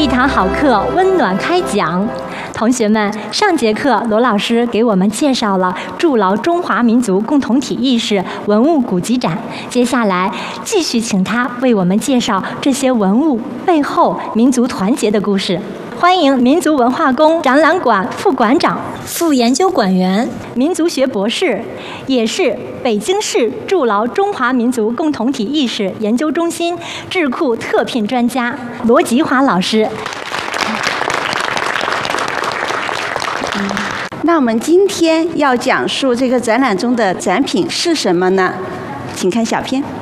堂好课，温暖开讲。同学们，上节课罗老师给我们介绍了筑牢中华民族共同体意识文物古籍展，接下来继续请他为我们介绍这些文物背后民族团结的故事。欢迎民族文化宫展览馆副馆长、副研究馆员、民族学博士，也是北京市筑牢中华民族共同体意识研究中心智库特聘专家罗吉华老师。 那我们今天要讲述这个展览中的展品是什么呢？请看小片。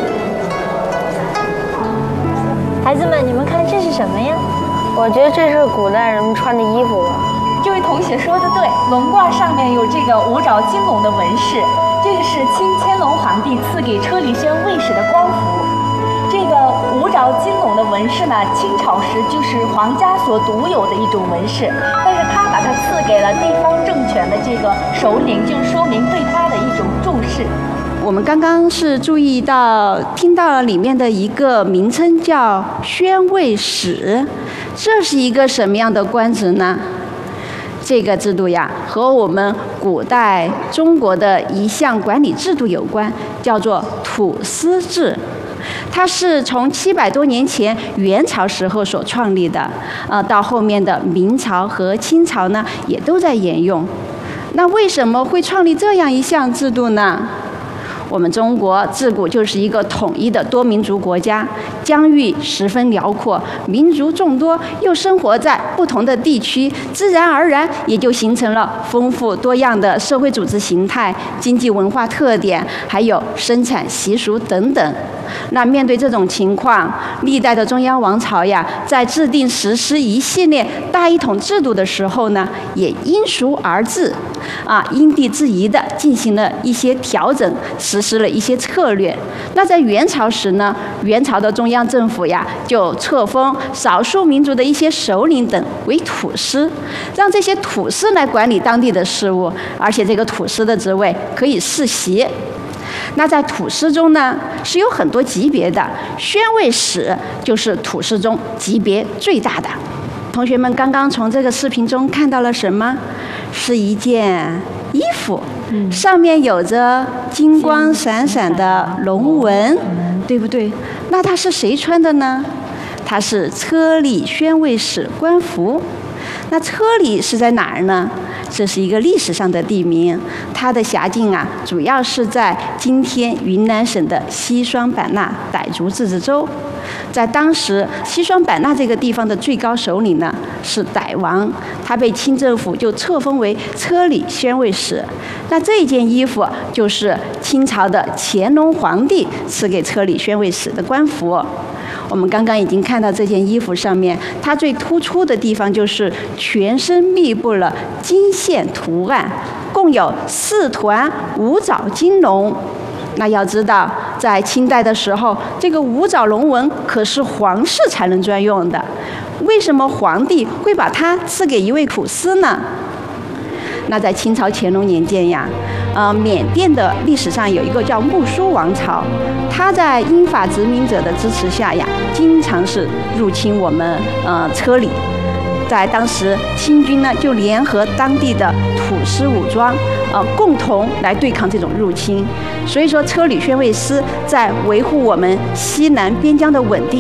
孩子们，你们看这是什么呀？ 我觉得这是古代人们穿的衣服吧。 这位同学说的对，龙褂上面有这个五爪金龙的纹饰，这个是清乾隆皇帝赐给车里轩卫士的官服。这个五爪金龙的纹饰呢，清朝时就是皇家所独有的一种纹饰，但是他把它赐给了地方政权的这个首领，就说明对他的一种重视。 我们刚刚是听到了里面的一个名称叫宣慰使，这是一个什么样的官职呢？这个制度呀，和我们古代中国的一项管理制度有关，叫做土司制。它是从700多年前元朝时候所创立的，到后面的明朝和清朝呢，也都在沿用。那为什么会创立这样一项制度呢？我们中国自古就是一个统一的多民族国家，疆域十分辽阔，民族众多，又生活在不同的地区，自然而然也就形成了丰富多样的社会组织形态、经济文化特点，还有生产习俗等等。那面对这种情况，历代的中央王朝呀，在制定实施一系列大一统制度的时候呢，也因俗而治，因地制宜的进行了一些调整，实施了一些策略。那在元朝时呢，元朝的中央政府呀，就册封少数民族的一些首领等为土司，让这些土司来管理当地的事务，而且这个土司的职位可以世袭。那在土司中呢，是有很多级别的，宣慰使就是土司中级别最大的。同学们刚刚从这个视频中看到了什么？是一件衣服，上面有着金光闪闪的龙纹，对不对？那它是谁穿的呢？它是车里宣慰使官服。那车里是在哪儿呢？这是一个历史上的地名，它的辖境啊，主要是在今天云南省的西双版纳傣族自治州。在当时，西双版纳这个地方的最高首领呢是傣王，他被清政府就册封为车里宣慰使。那这件衣服就是清朝的乾隆皇帝赐给车里宣慰使的官服。我们刚刚已经看到这件衣服上面，它最突出的地方就是全身密布了金线图案，共有4团五爪金龙。那要知道，在清代的时候，这个五爪龙纹可是皇室才能专用的。为什么皇帝会把它赐给一位土司呢？那在清朝乾隆年间呀，缅甸的历史上有一个叫木苏王朝，他在英法殖民者的支持下呀，经常是入侵我们车里。在当时，清军呢就联合当地的土司武装，共同来对抗这种入侵。所以说，车里宣慰司在维护我们西南边疆的稳定